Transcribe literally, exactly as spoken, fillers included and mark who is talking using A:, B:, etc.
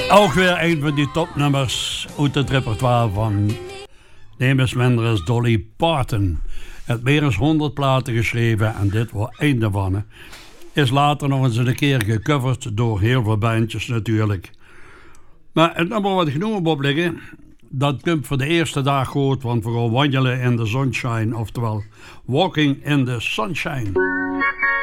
A: Ook weer een van die topnummers uit het repertoire van Nemes Mendres Dolly Parton. Het meer dan honderd platen geschreven en dit was één daarvan. Is later nog eens een keer gecoverd door heel veel bandjes natuurlijk. Maar het nummer wat ik nu op op liggen, dat komt voor de eerste dag goed, want we gaan wandelen in de sunshine, oftewel Walking in the Sunshine.